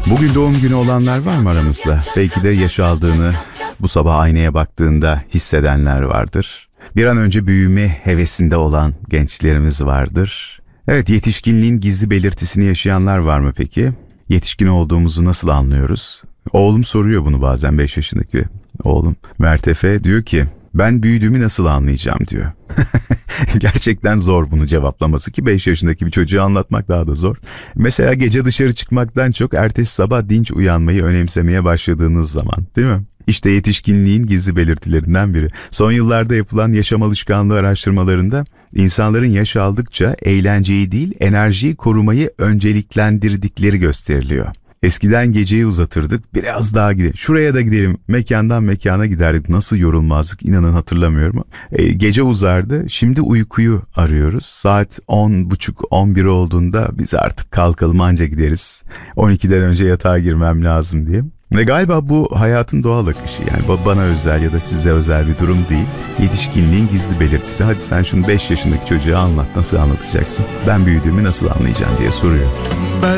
Bugün doğum günü olanlar var mı aramızda? Belki de yaş aldığını bu sabah aynaya baktığında hissedenler vardır. Bir an önce büyüme hevesinde olan gençlerimiz vardır. Evet, yetişkinliğin gizli belirtisini yaşayanlar var mı peki? Yetişkin olduğumuzu nasıl anlıyoruz? Oğlum soruyor bunu bazen, 5 yaşındaki oğlum. Mert Efe diyor ki, ben büyüdüğümü nasıl anlayacağım diyor. Gerçekten zor bunu cevaplaması, ki 5 yaşındaki bir çocuğa anlatmak daha da zor. Mesela gece dışarı çıkmaktan çok ertesi sabah dinç uyanmayı önemsemeye başladığınız zaman, değil mi? İşte yetişkinliğin gizli belirtilerinden biri. Son yıllarda yapılan yaşam alışkanlığı araştırmalarında insanların yaş aldıkça eğlenceyi değil, enerjiyi korumayı önceliklendirdikleri gösteriliyor. Eskiden geceyi uzatırdık, biraz daha gidelim, şuraya da gidelim, mekandan mekana giderdik, nasıl yorulmazdık inanın, hatırlamıyorum. Gece uzardı, şimdi uykuyu arıyoruz. Saat 10.30-11 olduğunda biz artık kalkalım, anca gideriz, 12'den önce yatağa girmem lazım diye. Ve galiba bu hayatın doğal akışı, yani bana özel ya da size özel bir durum değil. Yetişkinliğin gizli belirtisi. Hadi sen şunu 5 yaşındaki çocuğa anlat, nasıl anlatacaksın? Ben büyüdüğümü nasıl anlayacağım diye soruyor.